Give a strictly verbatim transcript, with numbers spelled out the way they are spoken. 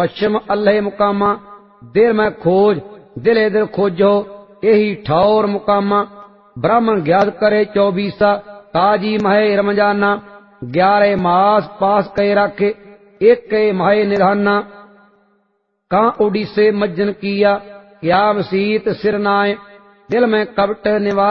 पश्चिम अल्हे मुकामा। दिल में खोज दिले दिल खोजो, यही ठौर मुकामा। ब्राह्मण ज्ञात करे चौबीसा, काजी महे रमजाना। ग्यारह मास पास कहे राखे, एक के महे निधाना। का उड़ीसे मज्जन किया, क्या मसीत सिरनाए। दिल में कपट निवास